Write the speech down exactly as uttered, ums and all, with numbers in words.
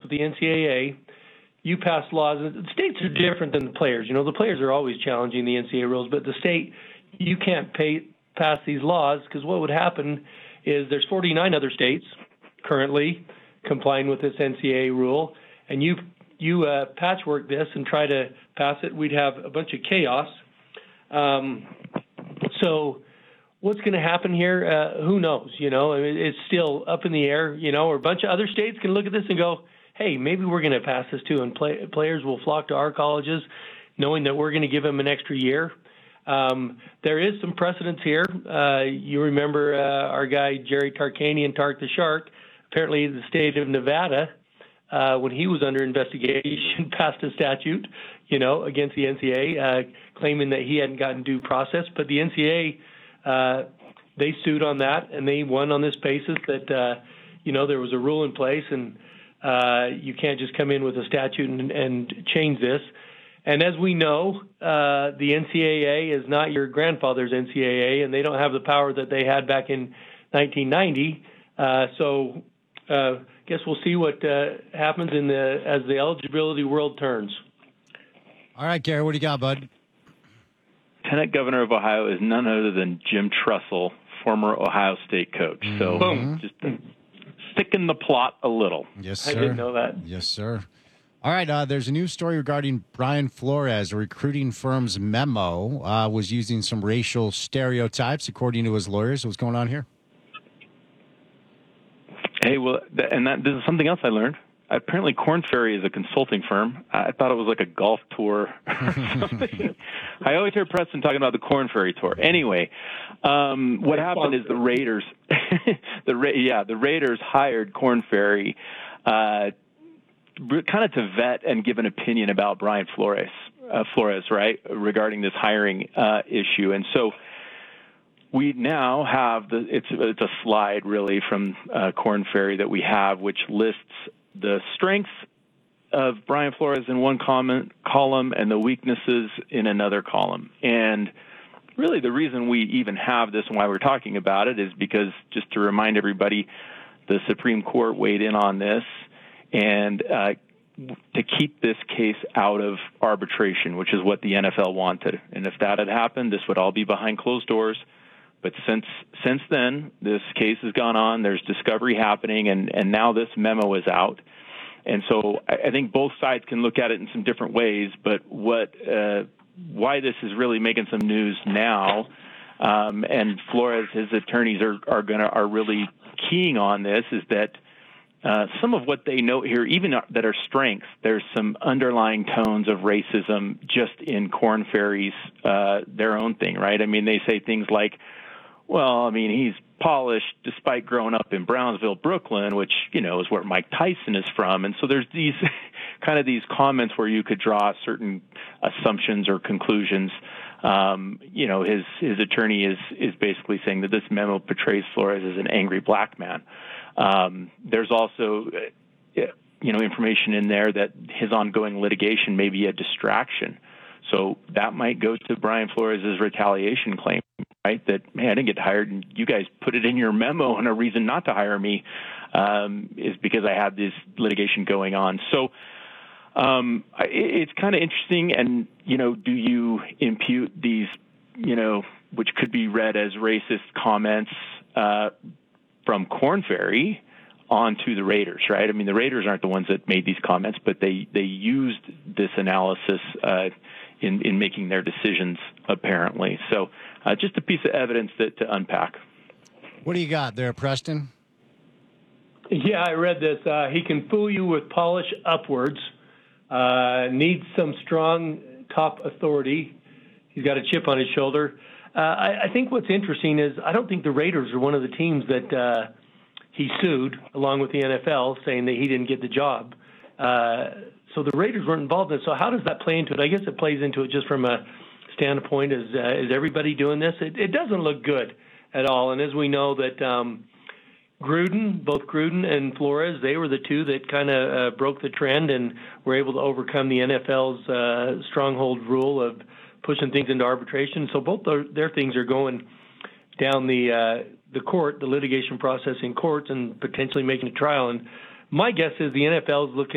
with the N C double A, you pass laws. The states are different than the players. You know, the players are always challenging the N C double A rules, but the state, you can't pay, pass these laws because what would happen is there's forty-nine other states currently complying with this N C double A rule, and you you uh, patchwork this and try to pass it, we'd have a bunch of chaos. Um, so what's going to happen here? Uh, who knows? You know, I mean, it's still up in the air. You know, or a bunch of other states can look at this and go, hey, maybe we're going to pass this too, and play, players will flock to our colleges knowing that we're going to give them an extra year. Um, there is some precedence here. Uh, you remember uh, our guy, Jerry Tarkanian, Tark the Shark. Apparently the state of Nevada, uh, when he was under investigation, passed a statute, you know, against the N C double A, uh, claiming that he hadn't gotten due process. But the N C double A, uh, they sued on that, and they won on this basis that, uh, you know, there was a rule in place, and uh, you can't just come in with a statute and, and change this. And as we know, uh, the N C double A is not your grandfather's N C double A, and they don't have the power that they had back in nineteen ninety. Uh, so I uh, guess we'll see what uh, happens in the as the eligibility world turns. All right, Gary, what do you got, bud? Lieutenant Governor of Ohio is none other than Jim Tressel, former Ohio State coach. Mm-hmm. So boom, just stick in the plot a little. Yes, sir. I didn't know that. Yes, sir. All right, uh, there's a news story regarding Brian Flores. A recruiting firm's memo uh, was using some racial stereotypes, according to his lawyers. What's going on here? Hey, well, th- and that this is something else I learned. Apparently, Korn Ferry is a consulting firm. I thought it was like a golf tour or something. I always hear Preston talking about the Korn Ferry tour. Anyway, um, what happened is the Raiders, the Ra- yeah, the Raiders hired Korn Ferry uh, kind of to vet and give an opinion about Brian Flores, uh, Flores, right, regarding this hiring uh, issue. And so we now have the it's it's a slide really from uh, Korn Ferry that we have, which lists the strengths of Brian Flores in one comment, column and the weaknesses in another column. And really the reason we even have this and why we're talking about it is because, just to remind everybody, the Supreme Court weighed in on this and uh, to keep this case out of arbitration, which is what the N F L wanted. And if that had happened, this would all be behind closed doors. But since since then, this case has gone on. There's discovery happening, and, and now this memo is out. And so I, I think both sides can look at it in some different ways. But what uh, why this is really making some news now, um, and Flores, his attorneys are are going to are really keying on this, is that uh, some of what they note here, even that are strengths, there's some underlying tones of racism just in Korn Ferry's uh, their own thing, right? I mean, they say things like, well, I mean, he's polished despite growing up in Brownsville, Brooklyn, which, you know, is where Mike Tyson is from. And so there's these kind of these comments where you could draw certain assumptions or conclusions. Um, you know, his his attorney is is basically saying that this memo portrays Flores as an angry black man. Um, there's also, you know, information in there that his ongoing litigation may be a distraction. So that might go to Brian Flores' retaliation claim, right? That, hey, I didn't get hired, and you guys put it in your memo, and a reason not to hire me um, is because I had this litigation going on. So um, it, it's kind of interesting. And, you know, do you impute these, you know, which could be read as racist comments uh, from Korn Ferry onto the Raiders, right? I mean, the Raiders aren't the ones that made these comments, but they, they used this analysis uh, in, in making their decisions, apparently. So uh, just a piece of evidence that, to unpack. What do you got there, Preston? Yeah, I read this. Uh, he can fool you with polish upwards, uh, needs some strong top authority. He's got a chip on his shoulder. Uh, I, I think what's interesting is I don't think the Raiders are one of the teams that uh, he sued, along with the N F L, saying that he didn't get the job. Uh, so the Raiders weren't involved in it. So how does that play into it? I guess it plays into it just from a standpoint, is, uh, is everybody doing this? It, it doesn't look good at all. And as we know that um, Gruden, both Gruden and Flores, they were the two that kind of uh, broke the trend and were able to overcome the N F L's uh, stronghold rule of pushing things into arbitration. So both their, their things are going down the uh, the court, the litigation process in courts, and potentially making a trial. And my guess is the N F L is looking